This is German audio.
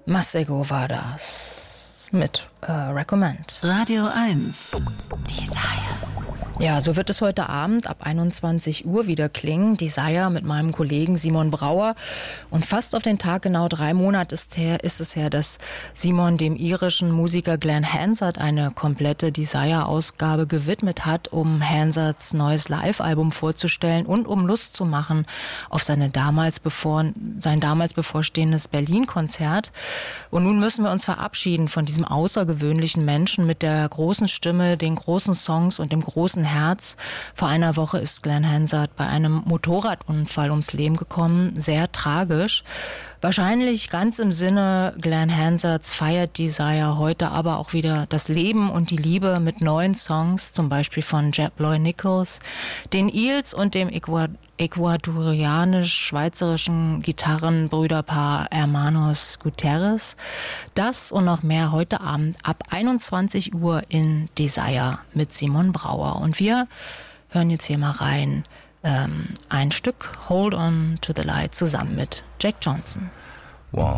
Masego war das mit Recommend. Radio 1. Desire. Ja, so wird es heute Abend ab 21 Uhr wieder klingen. Desire mit meinem Kollegen Simon Brauer. Und fast auf den Tag genau 3 Monate ist es her, dass Simon dem irischen Musiker Glenn Hansard eine komplette Desire-Ausgabe gewidmet hat, um Hansards neues Live-Album vorzustellen und um Lust zu machen auf sein damals bevorstehendes Berlin-Konzert. Und nun müssen wir uns verabschieden von diesem außergewöhnlichen Menschen mit der großen Stimme, den großen Songs und dem großen Herz. Vor einer Woche ist Glenn Hansard bei einem Motorradunfall ums Leben gekommen. Sehr tragisch. Wahrscheinlich ganz im Sinne Glenn Hansards feiert Desire heute aber auch wieder das Leben und die Liebe mit neuen Songs, zum Beispiel von Jeb Loy Nichols, den Eels und dem ecuadorianisch-schweizerischen Gitarrenbrüderpaar Hermanos Gutierrez. Das und noch mehr heute Abend ab 21 Uhr in Desire mit Simon Brauer. Und wir hören jetzt hier mal rein ein Stück Hold On To The Light zusammen mit Jack Johnson.